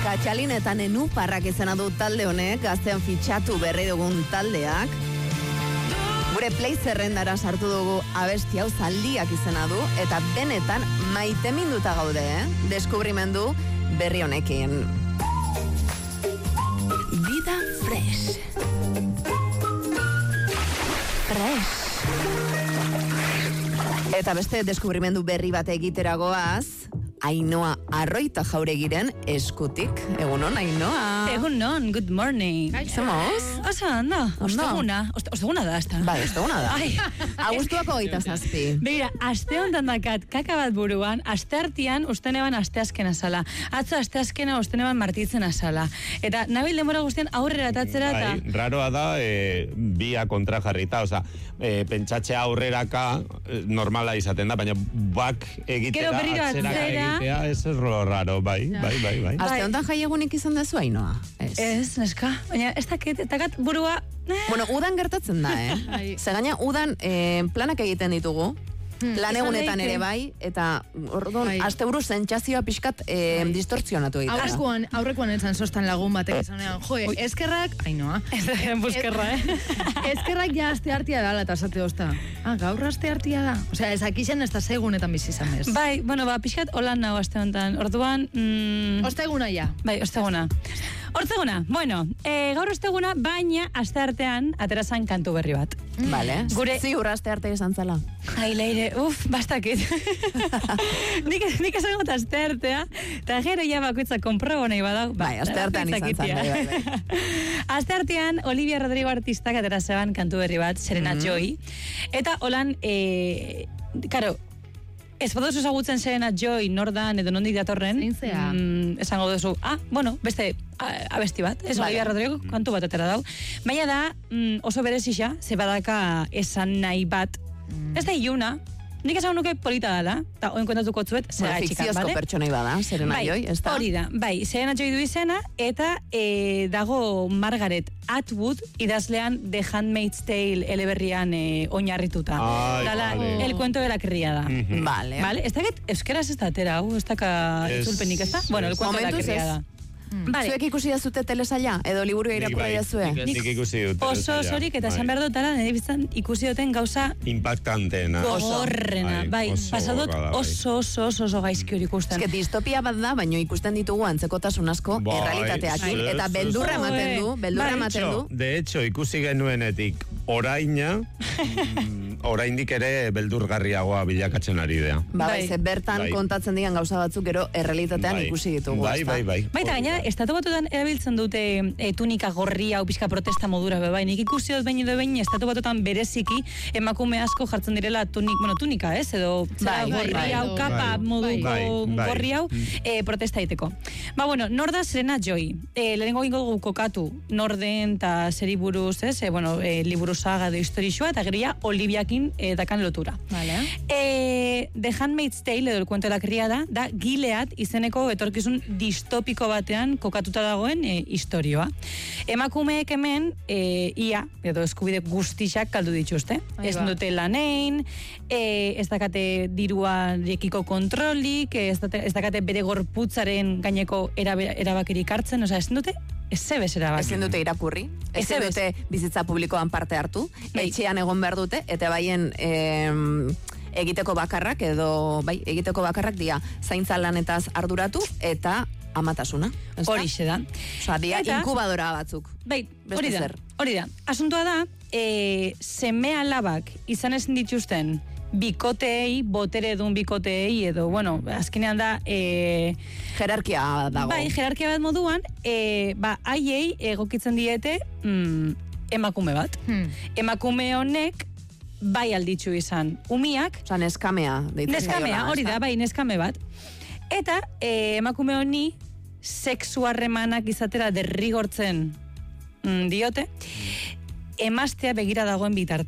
Katxalin eta Nenu Parrak izena du talde honek, gaztean fitxatu berri dugun taldeak. Gure play zerrendara sartu dugu abesti hau Zaldiak izena du, eta benetan maiteminduta gaude, deskubrimendu berri honekin. Vida fresh. Fresh. Eta beste deskubrimendu berri bat egiteragoaz, Ainhoa Arroita Jauregiren eskutik. Egunon, Ainhoa. Egunon, good morning. Somos? Oso, ondo. Osteguna da, hasta. Bai, osteguna da. Agustuako 27. Begira, aste hontan dakat, kaka bat buruan, asteartian usteneban asteazkena zala. Atzo asteazkena usteneban martitzen azala. Eta nabil demora guztian aurrera atatzera eta... Bai, raroa da, bia kontra jarrita, oza, pentsatxe aurreraka normala izaten da, baina bak egitera, atzeraka egitea, ez lo raro, bai. Aste honetan jaiegunik izan dezu, Ainhoa? Ez, neska, baina ez dakat burua... Bueno, udan gertatzen da, Zegaina, udan planak egiten ditugu, lan egunetan ere bai, eta orduan, asteburu sentsazioa pixkat distortzionatu egiten. Aurrekoan etzan sostan lagun batek esanean, eskerrak, Ainhoa. Buskerra, Eskerrak ja aste hartia da, eta esate osta. Gaur aste hartia da. Osea, ez akixen ez da segunetan bizizan ez. Bai, bueno, pixkat holan nago aste honetan. Orduan... Osteguna ja. Bai, osteguna. Hortzeguna, bueno, gaur osteguna, baina aste artean aterazan kantu berri bat. Vale, ziur aste arte izan zala. Ai, leire, bastakit. Nik esan gota aste artea, eta gero ja bakoitza konprobo nahi badau. Bai, aste artean izan zala. Aste artean, Olivia Rodrigo artistak aterazeban kantu berri bat, Serena Joy. Eta holan, karo, ez badozu ezagutzen Serena Joy, nordan edo nondik datorren. Zeintzea. Esango duzu, bueno, beste abesti bat, ez Olivia Rodrigo, kantu bat atera dau. Baina da, oso berezixa, ze badaka esan nahi bat, ez da iluna, nik esan nuke polita dala, eta oin kontatuko zuet, zera txikan, bale? Fikziozko pertsonei bada, Serena Joy, ez da? Hori da, bai, Serena Joy du izena, eta dago Margaret Atwood idazlean The Handmaid's Tale eleberrian oinarrituta. Dala, el cuento de la criada. Vale. Ez dakit, euskeraz ez da atera, ez daka itzulpenik, ez da? Bueno, el cuento de la criada. Zuek ikusi dazute telesaila, edo liburu irakurri dazue? Nik ikusi dut telesaila. Oso osorik eta esan behar dutara, nire biztan ikusi duten gauza impactanteena. Gogorrena, bai. Pasadot oso gaizki hori ikusten. Ez que distopia bat da, baino ikusten ditugu antzekotasun asko errealitateakin, eta beldurra ematen du. De hecho, ikusi genuenetik oraina, oraindik ere beldurgarriagoa bilakatzen ari dea. Bai, ze bertan kontatzen digan gauza batzuk gero errealitatean ikusi ditugu. Bai. Baita, gaina, estatu batuetan erabiltzen dute tunika gorria, pixka protesta modura, bai, nik ikusi dut behin estatu batuetan bereziki emakume asko jartzen direla tunika, ez? Edo gorria, kapa moduko gorri hau, protesta egiteko. Ba, bueno, nor da Serena Joy. Lehenengo gingo dugu kokatu, norden eta zeri buruz, ez? Liburu saga de historixua, eta geria Oliviakin dakan lotura. Vale. The Handmaid's Tale, edo el cuento de la criada, da Gilead izeneko etorkizun distopiko batean kokatuta dagoen istorioa. Emakumeek hemen ia, edo eskubide guztixak kaldu dituzte. Ez dute lanein, ez dakate diruarekiko kontrolik, ez dakate bere gorputzaren gaineko erabakirik hartzen, oza, ez dute ezebez erabaki. Ezin dute irakurri, ezin dute bizitza publikoan parte hartu, etxean egon behar dute, eta baien egiteko bakarrak dia zaintza lanetaz arduratu eta amatasuna. Horixe da. Osa, dia inkubadora batzuk. Bai, hori da. Asuntoa da, seme alabak izan ezin dituzten bikoteei, botere edun bikoteei, edo, bueno, azkenean da... jerarkia dago. Bai, jerarkia bat moduan, haiei egokitzen diete emakume bat. Emakume honek bai alditzu izan umiak. Osa, neskamea. Neskamea, hori da, bai, neskame bat. Eta emakume honi sexu harremanak izatera derrigortzen diote, emaztea begira dagoen bitarte.